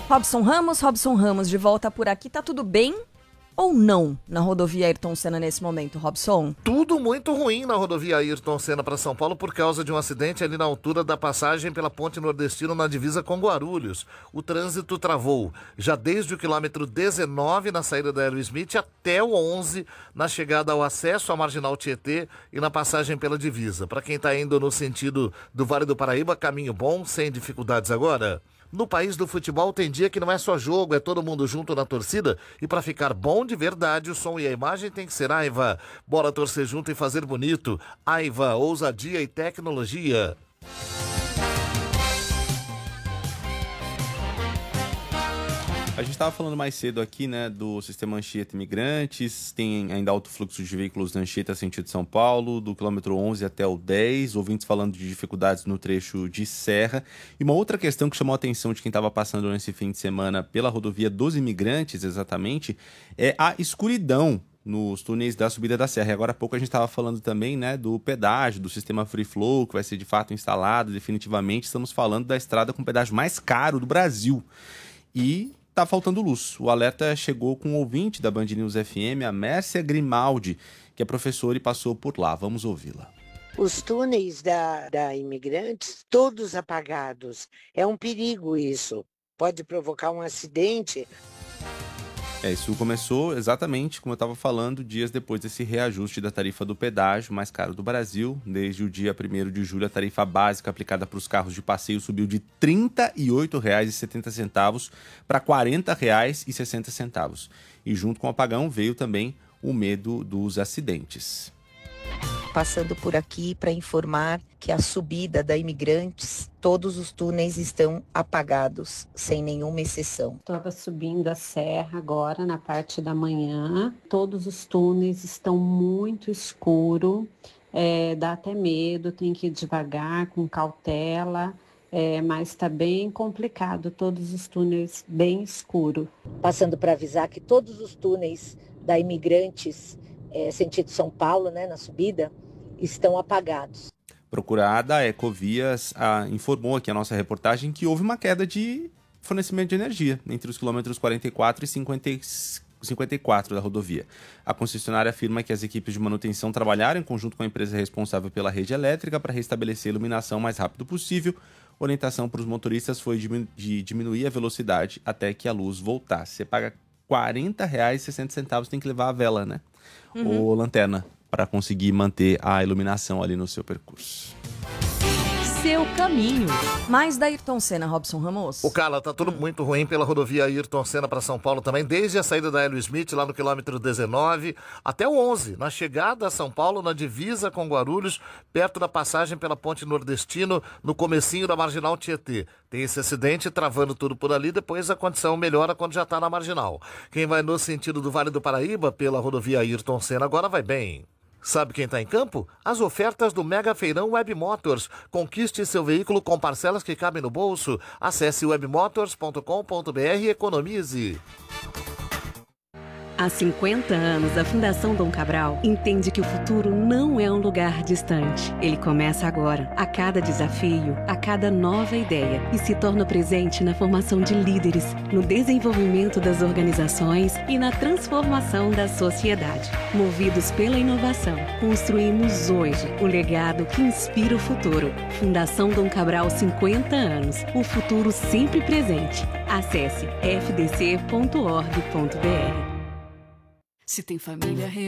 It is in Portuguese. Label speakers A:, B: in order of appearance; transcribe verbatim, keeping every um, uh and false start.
A: Robson Ramos, Robson Ramos, de volta por aqui. Tá tudo bem ou não na rodovia Ayrton Senna nesse momento, Robson?
B: Tudo muito ruim na rodovia Ayrton Senna para São Paulo por causa de um acidente ali na altura da passagem pela Ponte Nordestina na divisa com Guarulhos. O trânsito travou já desde o quilômetro dezenove na saída da Aerosmith até o onze na chegada ao acesso à Marginal Tietê e na passagem pela divisa. Para quem está indo no sentido do Vale do Paraíba, caminho bom, sem dificuldades agora. No país do futebol tem dia que não é só jogo, é todo mundo junto na torcida. E para ficar bom de verdade, o som e a imagem tem que ser Aiva. Bora torcer junto e fazer bonito. Aiva, ousadia e tecnologia.
C: A gente estava falando mais cedo aqui, né, do sistema Anchieta Imigrantes, tem ainda alto fluxo de veículos na Anchieta sentido São Paulo, do quilômetro onze até o dez, ouvintes falando de dificuldades no trecho de Serra. E uma outra questão que chamou a atenção de quem estava passando nesse fim de semana pela rodovia dos Imigrantes, exatamente, é a escuridão nos túneis da subida da Serra. E agora há pouco a gente estava falando também, né, do pedágio, do sistema Free Flow, que vai ser de fato instalado definitivamente. Estamos falando da estrada com o pedágio mais caro do Brasil. E tá faltando luz. O alerta chegou com um ouvinte da Band News F M, a Mércia Grimaldi, que é professora e passou por lá. Vamos ouvi-la.
D: Os túneis da, da Imigrantes, todos apagados. É um perigo isso. Pode provocar um acidente.
C: É, isso começou exatamente, como eu estava falando, dias depois desse reajuste da tarifa do pedágio mais caro do Brasil. Desde o dia primeiro de julho, a tarifa básica aplicada para os carros de passeio subiu de trinta e oito reais e setenta centavos para quarenta reais e sessenta centavos. E junto com o apagão veio também o medo dos acidentes.
E: Passando por aqui para informar que a subida da Imigrantes, todos os túneis estão apagados, sem nenhuma exceção.
F: Estava subindo a serra agora, na parte da manhã. Todos os túneis estão muito escuros, é, dá até medo, tem que ir devagar, com cautela. É, mas está bem complicado, todos os túneis bem escuros.
E: Passando para avisar que todos os túneis da Imigrantes, é, sentido São Paulo, né, na subida, estão apagados.
C: Procurada, a Ecovias a, informou aqui a nossa reportagem que houve uma queda de fornecimento de energia entre os quilômetros quarenta e quatro e cinquenta e quatro da rodovia. A concessionária afirma que as equipes de manutenção trabalharam em conjunto com a empresa responsável pela rede elétrica para restabelecer a iluminação o mais rápido possível. A orientação para os motoristas foi de diminuir a velocidade até que a luz voltasse. Você paga quarenta reais e sessenta centavos, tem que levar a vela, né? Uhum. Ou lanterna, para conseguir manter a iluminação ali no seu percurso.
A: Seu caminho. Mais da Ayrton Senna, Robson Ramos.
B: O Carla, tá tudo muito ruim pela rodovia Ayrton Senna para São Paulo também, desde a saída da Aerosmith, lá no quilômetro dezenove, até o onze, na chegada a São Paulo, na divisa com Guarulhos, perto da passagem pela Ponte Nordestino, no comecinho da Marginal Tietê. Tem esse acidente travando tudo por ali, depois a condição melhora quando já tá na Marginal. Quem vai no sentido do Vale do Paraíba, pela rodovia Ayrton Senna, agora vai bem. Sabe quem está em campo? As ofertas do Mega Feirão Web Motors. Conquiste seu veículo com parcelas que cabem no bolso. Acesse webmotors ponto com ponto br e economize.
G: Há cinquenta anos, a Fundação Dom Cabral entende que o futuro não é um lugar distante. Ele começa agora, a cada desafio, a cada nova ideia, e se torna presente na formação de líderes, no desenvolvimento das organizações e na transformação da sociedade. Movidos pela inovação, construímos hoje o legado que inspira o futuro. Fundação Dom Cabral, cinquenta anos. O futuro sempre presente. Acesse f d c ponto org ponto b r.
H: Se tem família